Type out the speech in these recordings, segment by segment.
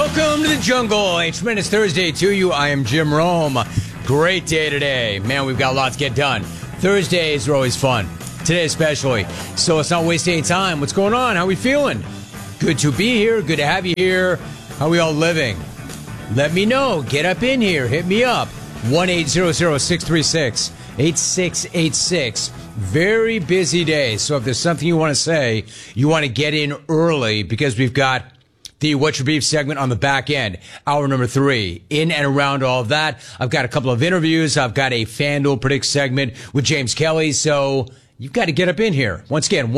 Welcome to the jungle. A tremendous Thursday to you. I am Jim Rome. Great day today. Man, we've got a lot to get done. Thursdays are always fun. Today especially. So let's not waste any time. What's going on? How are we feeling? Good to be here. Good to have you here. How are we all living? Let me know. Get up in here. Hit me up. 1-800-636-8686. Very busy day. So if there's something you want to say, you want to get in early because we've got the What's Your Beef segment on the back end, hour number 3. In and around all of that, I've got a couple of interviews. I've got a FanDuel Predict segment with James Kelly. So you've got to get up in here. Once again,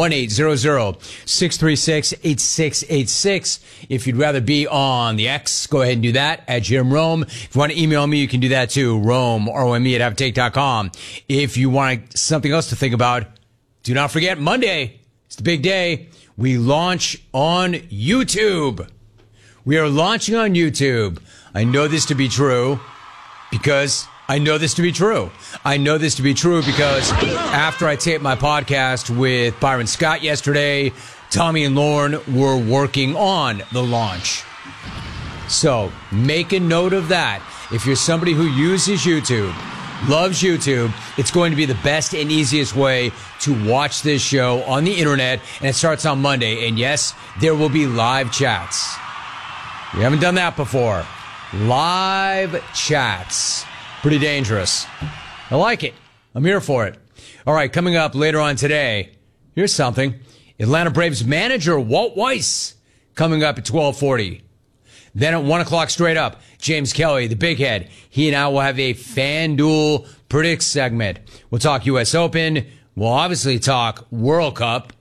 1-800-636-8686. If you'd rather be on the X, go ahead and do that at Jim Rome. If you want to email me, you can do that too. Rome, R-O-M-E at haveatake.com. If you want something else to think about, do not forget Monday. It's the big day. We launch on YouTube. We are launching on YouTube. I know this to be true because I know this to be true. I know this to be true because after I taped my podcast with Byron Scott yesterday, Tommy and Lauren were working on the launch. So make a note of that. If you're somebody who uses YouTube, loves YouTube, it's going to be the best and easiest way to watch this show on the internet, and it starts on Monday. And yes, there will be live chats. We haven't done that before. Live chats. Pretty dangerous. I like it. I'm here for it. All right, coming up later on today, here's something. Atlanta Braves manager Walt Weiss coming up at 12:40. Then at 1 o'clock straight up, James Kelly, the big head. He and I will have a FanDuel Predict segment. We'll talk U.S. Open. We'll obviously talk World Cup,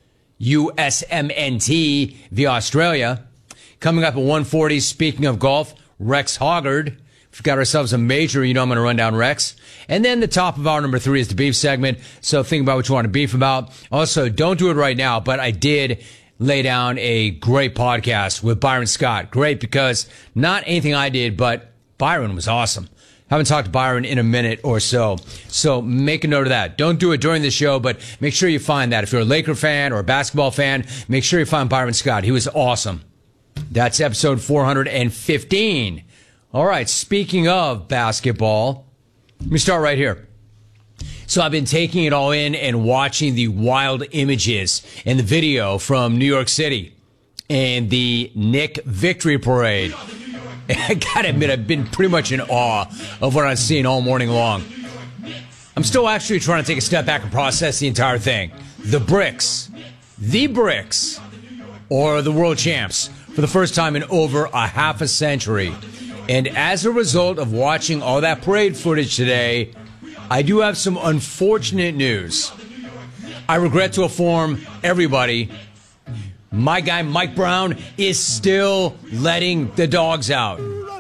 USMNT via Australia. Coming up at 1:40, speaking of golf, Rex Hoggard. We've got ourselves a major, you know I'm going to run down Rex. And then the top of hour number 3 is the beef segment. So think about what you want to beef about. Also, don't do it right now, but I did lay down a great podcast with Byron Scott. Great because not anything I did, but Byron was awesome. Haven't talked to Byron in a minute or so. So make a note of that. Don't do it during the show, but make sure you find that. If you're a Laker fan or a basketball fan, make sure you find Byron Scott. He was awesome. That's episode 415. All right, speaking of basketball, let me start right here. So I've been taking it all in and watching the wild images and the video from New York City and the Knick Victory Parade. I gotta admit, I've been pretty much in awe of what I've seen all morning long. I'm still actually trying to take a step back and process the entire thing. The Bricks, or the world champs for the first time in over a half a century. And as a result of watching all that parade footage today, I do have some unfortunate news. I regret to inform everybody, my guy Mike Brown is still letting the dogs out.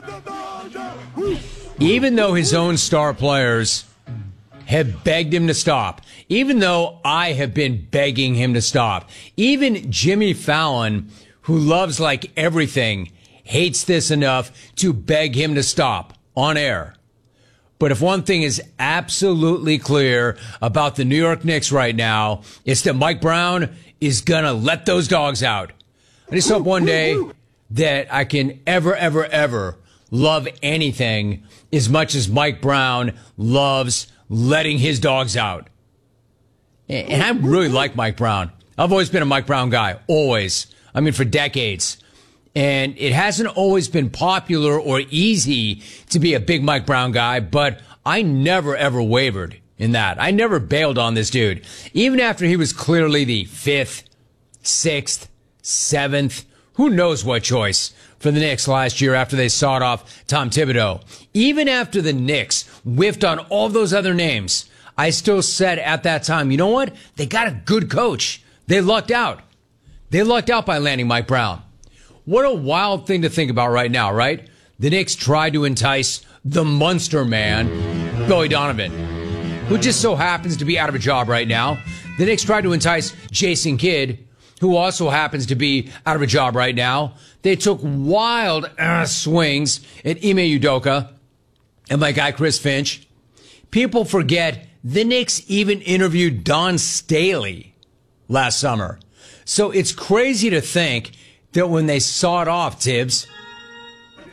Even though his own star players have begged him to stop, even though I have been begging him to stop, even Jimmy Fallon, who loves like everything, hates this enough to beg him to stop on air. But if one thing is absolutely clear about the New York Knicks right now, it's that Mike Brown is gonna let those dogs out. I just hope one day that I can ever love anything as much as Mike Brown loves letting his dogs out. And I really like Mike Brown. I've always been a Mike Brown guy. Always. I mean, for decades. And it hasn't always been popular or easy to be a big Mike Brown guy, but I never, ever wavered in that. I never bailed on this dude. Even after he was clearly the 5th, 6th, 7th, who knows what choice for the Knicks last year after they sawed off Tom Thibodeau. Even after the Knicks whiffed on all those other names, I still said at that time, you know what? They got a good coach. They lucked out. They lucked out by landing Mike Brown. What a wild thing to think about right now, right? The Knicks tried to entice the Munster man, Billy Donovan, who just so happens to be out of a job right now. The Knicks tried to entice Jason Kidd, who also happens to be out of a job right now. They took wild swings at Ime Udoka and my guy Chris Finch. People forget the Knicks even interviewed Don Staley last summer. So it's crazy to think that when they sawed off Tibbs,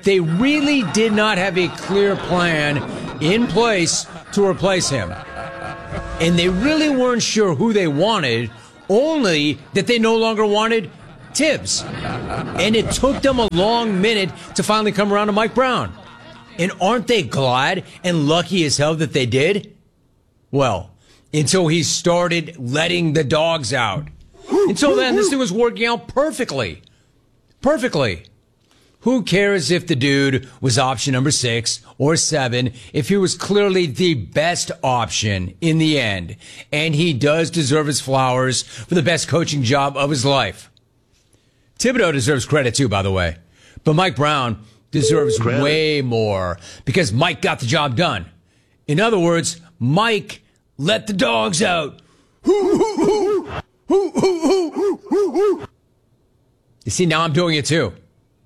They really did not have a clear plan in place to replace him. And they really weren't sure who they wanted, only that they no longer wanted Tibbs. And it took them a long minute to finally come around to Mike Brown. And aren't they glad and lucky as hell that they did? Well, until he started letting the dogs out. Until then, this thing was working out perfectly. Perfectly. Who cares if the dude was option number 6 or 7 if he was clearly the best option in the end? And he does deserve his flowers for the best coaching job of his life. Thibodeau deserves credit too, by the way. But Mike Brown deserves way more because Mike got the job done. In other words, Mike let the dogs out. You see, now I'm doing it too.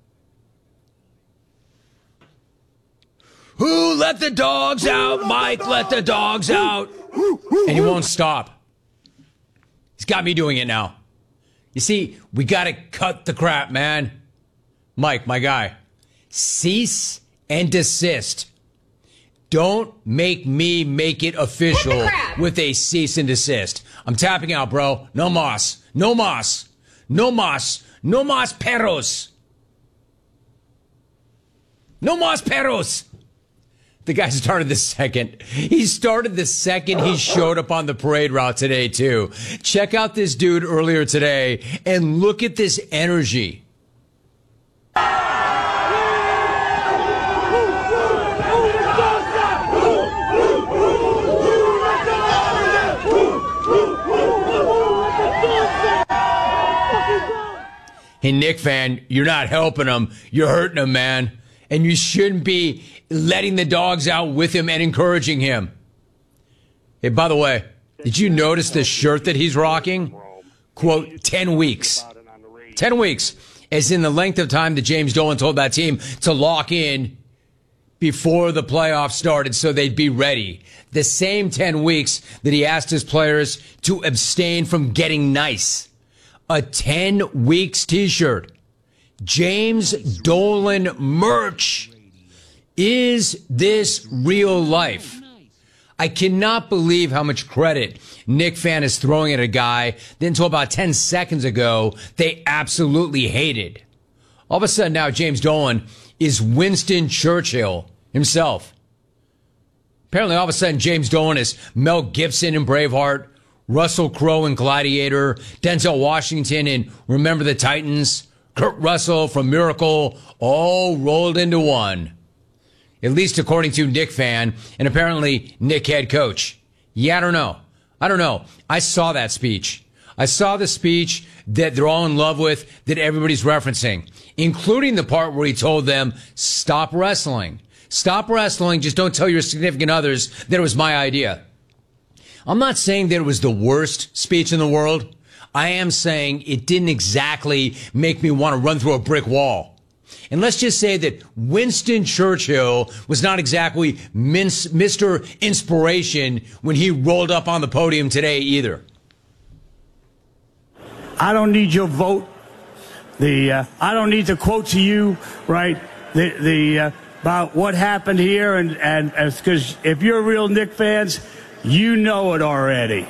Who let the dogs out? Mike let the dogs out. And he won't stop. He's got me doing it now. You see, we got to cut the crap, man. Mike, my guy, cease and desist. Don't make me make it official with a cease and desist. I'm tapping out, bro. No mas. No mas. No mas. No mas perros. No mas perros. The guy started the second. He started the second he showed up on the parade route today, too. Check out this dude earlier today and look at this energy. Hey, Knick fan, you're not helping him. You're hurting him, man. And you shouldn't be letting the dogs out with him and encouraging him. Hey, by the way, did you notice the shirt that he's rocking? Quote, 10 weeks. 10 weeks, as in the length of time that James Dolan told that team to lock in before the playoffs started so they'd be ready. The same 10 weeks that he asked his players to abstain from getting nice. A 10 weeks t-shirt. James Dolan merch. Is this real life? I cannot believe how much credit Knick fan is throwing at a guy that until about 10 seconds ago, they absolutely hated. All of a sudden now James Dolan is Winston Churchill himself. Apparently all of a sudden James Dolan is Mel Gibson in Braveheart, Russell Crowe in Gladiator, Denzel Washington in Remember the Titans, Kurt Russell from Miracle, all rolled into one. At least according to Knick fan and apparently Knick head coach. Yeah, I don't know. I saw that speech. I saw the speech that they're all in love with, that everybody's referencing, including the part where he told them, stop wrestling. Stop wrestling. Just don't tell your significant others that it was my idea. I'm not saying that it was the worst speech in the world. I am saying it didn't exactly make me want to run through a brick wall. And let's just say that Winston Churchill was not exactly Mr. Inspiration when he rolled up on the podium today either. I don't need your vote. I don't need to quote to you, right? About what happened here, and because if you're real Knick fans, you know it already.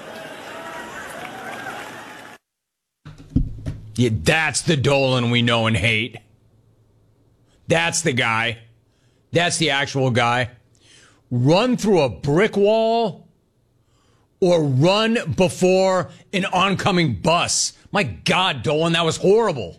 Yeah, that's the Dolan we know and hate. That's the guy. That's the actual guy. Run through a brick wall or run before an oncoming bus. My God, Dolan, that was horrible.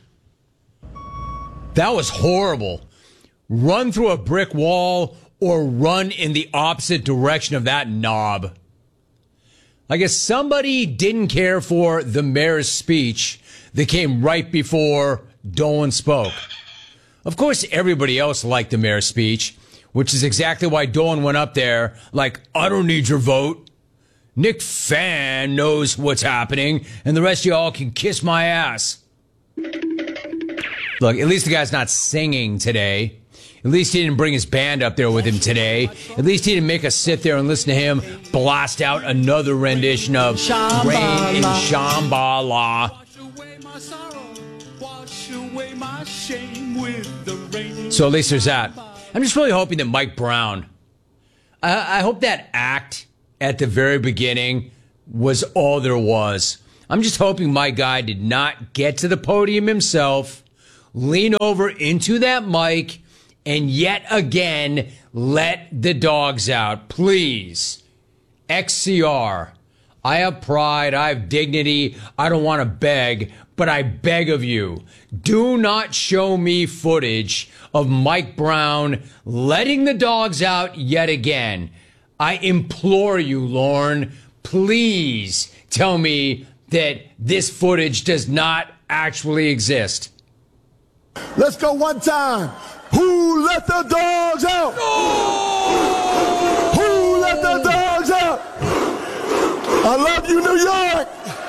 That was horrible. Run through a brick wall or run in the opposite direction of that knob. I guess somebody didn't care for the mayor's speech that came right before Dolan spoke. Of course, everybody else liked the mayor's speech, which is exactly why Dolan went up there like, I don't need your vote. Knick fan knows what's happening, and the rest of y'all can kiss my ass. Look, at least the guy's not singing today. At least he didn't bring his band up there with him today. At least he didn't make us sit there and listen to him blast out another rendition of Rain in Shambhala. away my shame with the rain. So at least there's that. I'm just really hoping that Mike Brown, I hope that act at the very beginning was all there was. I'm just hoping my guy did not get to the podium himself, lean over into that mic, and yet again let the dogs out. Please. XCR. I have pride. I have dignity. I don't want to beg, but I beg of you, do not show me footage of Mike Brown letting the dogs out yet again. I implore you, Lorne, please tell me that this footage does not actually exist. Let's go one time. Who let the dogs out? Oh! Who let the dogs out? I love you, New York.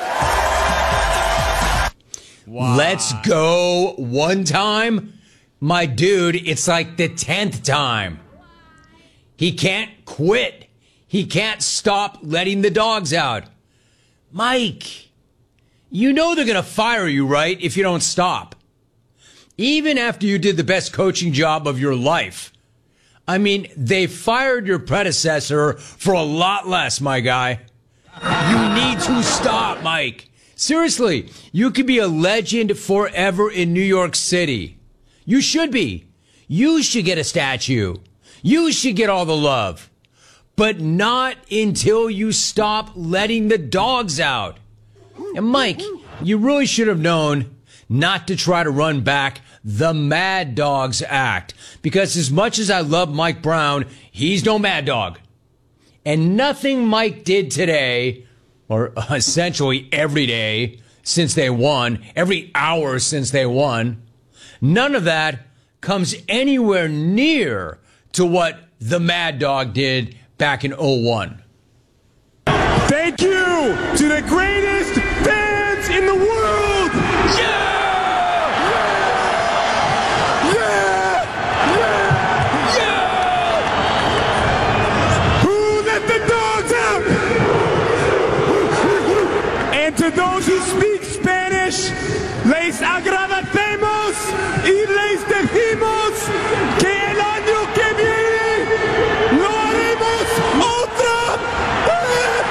Wow. Let's go one time. My dude, it's like the 10th time. He can't quit. He can't stop letting the dogs out. Mike, you know they're going to fire you, right, if you don't stop. Even after you did the best coaching job of your life. I mean, they fired your predecessor for a lot less, my guy. You need to stop, Mike. Seriously, you could be a legend forever in New York City. You should be. You should get a statue. You should get all the love. But not until you stop letting the dogs out. And Mike, you really should have known not to try to run back the Mad Dogs Act. Because as much as I love Mike Brown, he's no mad dog. And nothing Mike did today, or essentially every day since they won, every hour since they won, none of that comes anywhere near to what the Mad Dog did back in 01. Thank you to the greatest fans in the world. Yeah! Yeah! Yeah! Yeah! Who let the dogs out? And to those who speak Spanish, les agradecemos y les decimos que el año que viene lo haremos otra vez.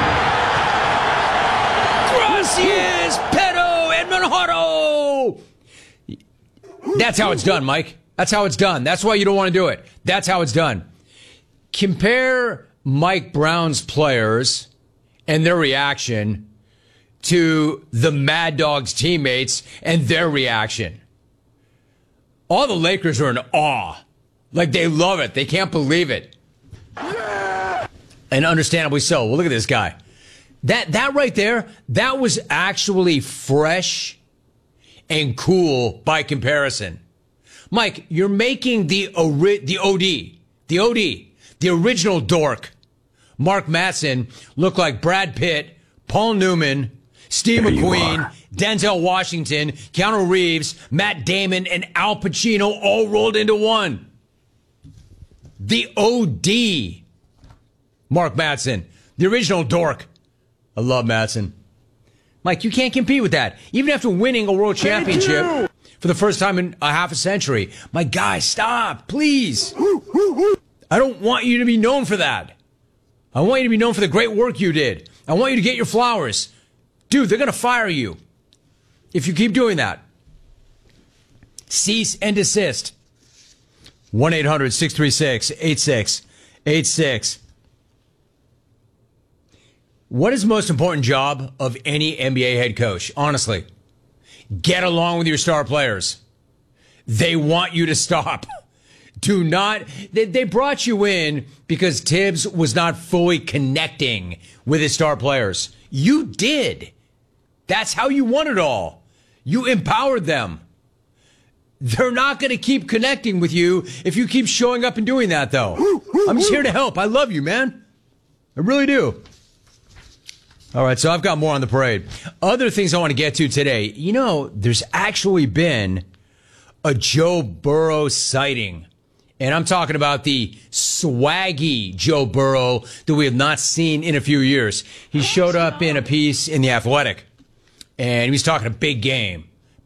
Gracias, pero hermano. That's how it's done, Mike. That's how it's done. That's why you don't want to do it. That's how it's done. Compare Mike Brown's players and their reaction to the Mad Dogs teammates and their reaction. All the Lakers are in awe. Like, they love it. They can't believe it. Yeah! And understandably so. Well, look at this guy. That right there, that was actually fresh and cool by comparison. Mike, you're making the original dork, Mark Matson, look like Brad Pitt, Paul Newman, Steve McQueen, Denzel Washington, Keanu Reeves, Matt Damon, and Al Pacino all rolled into one. The OD, Mark Matson, the original dork. I love Matson. Mike, you can't compete with that. Even after winning a world championship for the first time in a half a century. My guy, stop, please. I don't want you to be known for that. I want you to be known for the great work you did. I want you to get your flowers. Dude, they're going to fire you if you keep doing that. Cease and desist. 1-800-636-8686. What is the most important job of any NBA head coach? Honestly, get along with your star players. They want you to stop. Do not. They brought you in because Tibbs was not fully connecting with his star players. You did. That's how you won it all. You empowered them. They're not going to keep connecting with you if you keep showing up and doing that, though. I'm just here to help. I love you, man. I really do. All right, so I've got more on the parade. Other things I want to get to today. You know, there's actually been a Joe Burrow sighting. And I'm talking about the swaggy Joe Burrow that we have not seen in a few years. He showed up in a piece in The Athletic, and he was talking a big game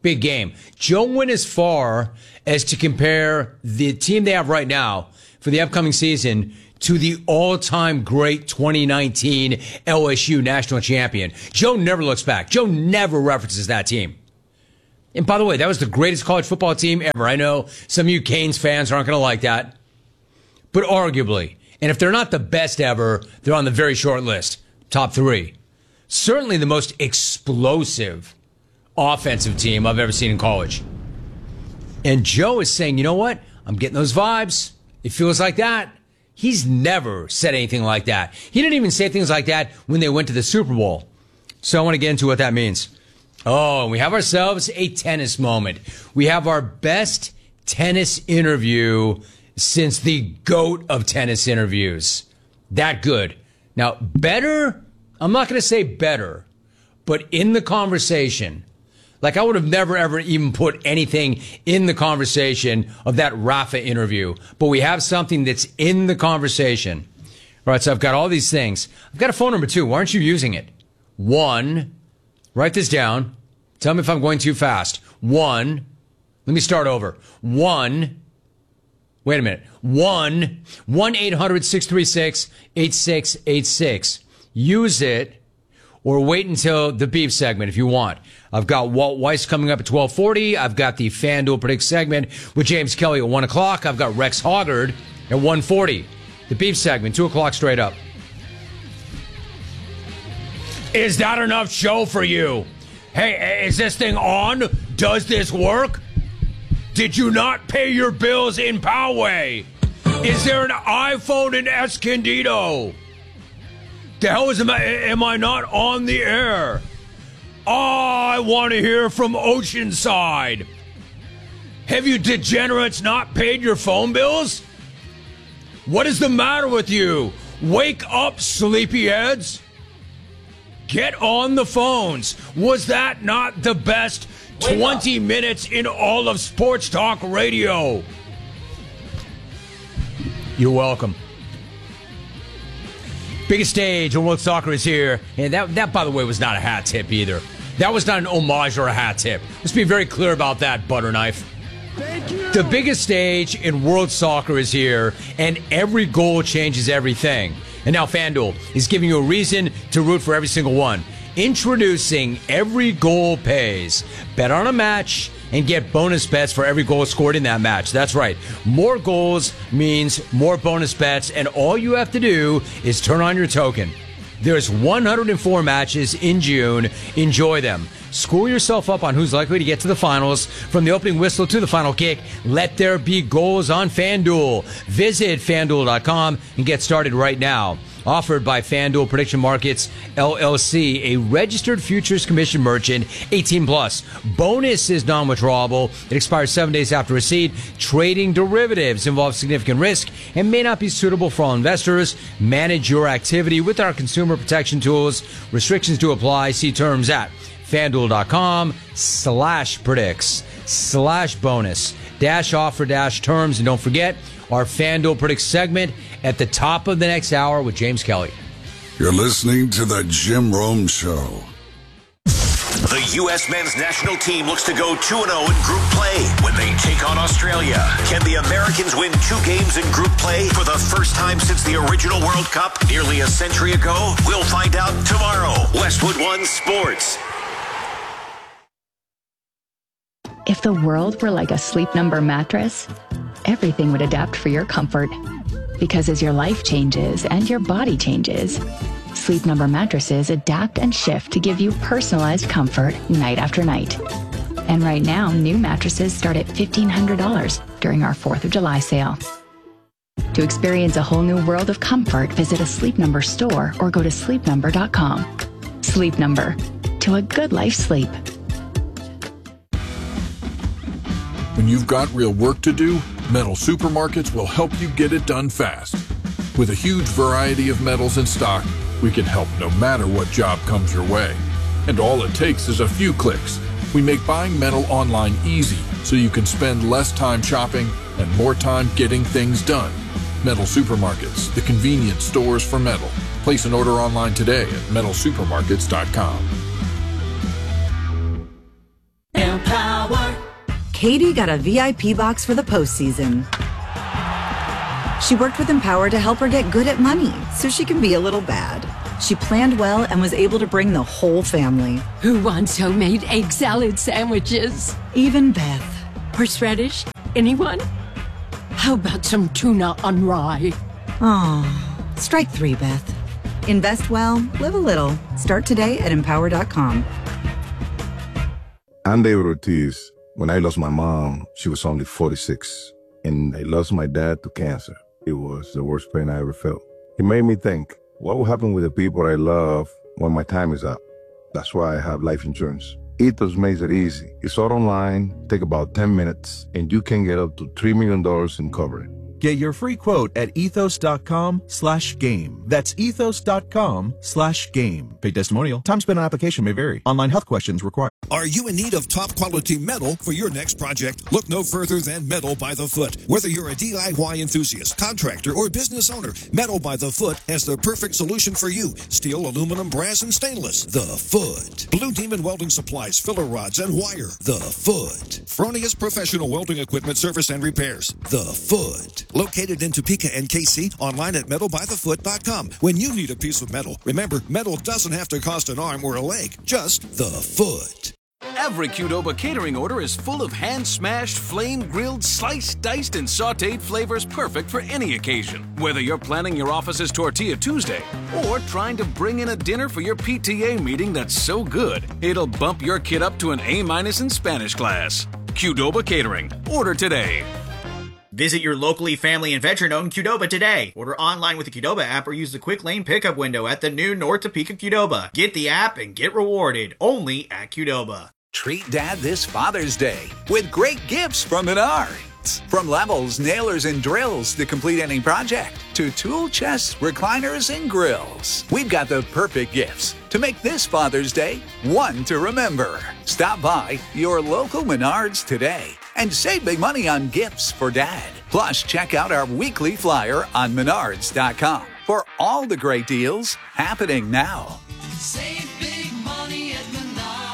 big game. Joe went as far as to compare the team they have right now for the upcoming season to the all-time great 2019 LSU national champion. Joe never looks back. Joe never references that team. And by the way, that was the greatest college football team ever. I know some of you Canes fans aren't going to like that, but arguably, and if they're not the best ever, they're on the very short list. Top 3. Certainly the most explosive offensive team I've ever seen in college. And Joe is saying, you know what? I'm getting those vibes. It feels like that. He's never said anything like that. He didn't even say things like that when they went to the Super Bowl. So I want to get into what that means. Oh, and we have ourselves a tennis moment. We have our best tennis interview since the GOAT of tennis interviews. That good. Now, better, I'm not going to say better, but in the conversation, like I would have never, ever even put anything in the conversation of that Rafa interview. But we have something that's in the conversation. All right, so I've got all these things. I've got a phone number, too. Why aren't you using it? 1, write this down. Tell me if I'm going too fast. 1, let me start over. 1, wait a minute. 1-800-636-8686. Use it or wait until the beef segment if you want. I've got Walt Weiss coming up at 12:40. I've got the FanDuel Predict segment with James Kelly at 1 o'clock. I've got Rex Hoggard at 1:40. The beef segment, 2 o'clock straight up. Is that enough show for you? Hey, is this thing on? Does this work? Did you not pay your bills in Poway? Is there an iPhone in Escondido? The hell am I not on the air? Oh, I want to hear from Oceanside. Have you degenerates not paid your phone bills? What is the matter with you? Wake up, sleepyheads. Get on the phones. Was that not the best 20 minutes in all of sports talk radio? You're welcome. Biggest stage on World Soccer is here. And that, by the way, was not a hat tip either. That was not an homage or a hat tip. Let's be very clear about that, Butterknife. Thank you. The biggest stage in World Soccer is here, and every goal changes everything. And now FanDuel is giving you a reason to root for every single one. Introducing Every Goal Pays. Bet on a match and get bonus bets for every goal scored in that match. That's right. More goals means more bonus bets, and all you have to do is turn on your token. There's 104 matches in June. Enjoy them. Score yourself up on who's likely to get to the finals. From the opening whistle to the final kick, let there be goals on FanDuel. Visit FanDuel.com and get started right now. Offered by FanDuel Prediction Markets, LLC, a registered futures commission merchant, 18 plus. Bonus is non-withdrawable. It expires 7 days after receipt. Trading derivatives involves significant risk and may not be suitable for all investors. Manage your activity with our consumer protection tools. Restrictions do apply. See terms at FanDuel.com/predicts/bonus. Dash offer dash terms. And don't forget our FanDuel Predicts segment at the top of the next hour with James Kelly. You're listening to the Jim Rome Show. The U.S. men's national team looks to go 2-0 in group play when they take on Australia. Can the Americans win 2 games in group play for the first time since the original World Cup nearly a century ago? We'll find out tomorrow. Westwood One Sports. If the world were like a Sleep Number mattress, everything would adapt for your comfort. Because as your life changes and your body changes, Sleep Number mattresses adapt and shift to give you personalized comfort night after night. And right now, new mattresses start at $1,500 during our 4th of July sale. To experience a whole new world of comfort, visit a Sleep Number store or go to sleepnumber.com. Sleep Number. To a good life sleep. When you've got real work to do, Metal Supermarkets will help you get it done fast. With a huge variety of metals in stock, we can help no matter what job comes your way. And all it takes is a few clicks. We make buying metal online easy so you can spend less time shopping and more time getting things done. Metal Supermarkets, the convenience stores for metal. Place an order online today at metalsupermarkets.com. Empower. Katie got a VIP box for the postseason. She worked with Empower to help her get good at money so she can be a little bad. She planned well and was able to bring the whole family. Who wants homemade egg salad sandwiches? Even Beth. Horseradish? Anyone? How about some tuna on rye? Oh, strike 3, Beth. Invest well, live a little. Start today at Empower.com. I'm David Ortiz. When I lost my mom, she was only 46. And I lost my dad to cancer. It was the worst pain I ever felt. It made me think, what will happen with the people I love when my time is up? That's why I have life insurance. Ethos makes it easy. It's all online, take about 10 minutes, and you can get up to $3 million in coverage. Get your free quote at ethos.com/game. That's ethos.com/game. Paid testimonial. Time spent on application may vary. Online health questions required. Are you in need of top quality metal for your next project? Look no further than Metal by the Foot. Whether you're a DIY enthusiast, contractor, or business owner, Metal by the Foot has the perfect solution for you. Steel, aluminum, brass, and stainless. The Foot. Blue Demon Welding Supplies, filler rods, and wire. The Foot. Fronius Professional Welding Equipment Service and Repairs. The Foot. Located in Topeka and KC, online at metalbythefoot.com. When you need a piece of metal, remember, metal doesn't have to cost an arm or a leg, just the foot. Every Qdoba catering order is full of hand-smashed, flame-grilled, sliced, diced, and sautéed flavors perfect for any occasion. Whether you're planning your office's Tortilla Tuesday or trying to bring in a dinner for your PTA meeting that's so good, it'll bump your kid up to an A- in Spanish class. Qdoba Catering. Order today. Visit your locally family and veteran-owned Qdoba today. Order online with the Qdoba app or use the quick lane pickup window at the new North Topeka Qdoba. Get the app and get rewarded only at Qdoba. Treat Dad this Father's Day with great gifts from Menards. From levels, nailers, and drills to complete any project, to tool chests, recliners, and grills. We've got the perfect gifts to make this Father's Day one to remember. Stop by your local Menards today and save big money on gifts for Dad. Plus, check out our weekly flyer on Menards.com for all the great deals happening now. Save big money at Menards.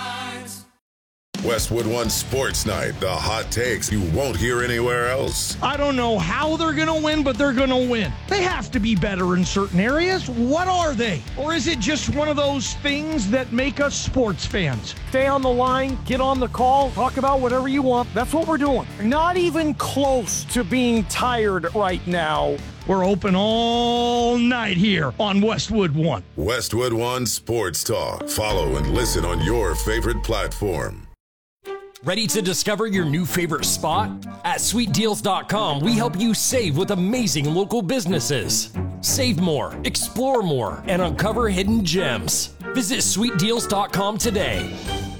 Westwood One Sports Night, the hot takes you won't hear anywhere else. I don't know how they're going to win, but they're going to win. They have to be better in certain areas. What are they? Or is it just one of those things that make us sports fans? Stay on the line, get on the call, talk about whatever you want. That's what we're doing. Not even close to being tired right now. We're open all night here on Westwood One. Westwood One Sports Talk. Follow and listen on your favorite platform. Ready to discover your new favorite spot? At sweetdeals.com, we help you save with amazing local businesses. Save more, explore more, and uncover hidden gems. Visit sweetdeals.com today.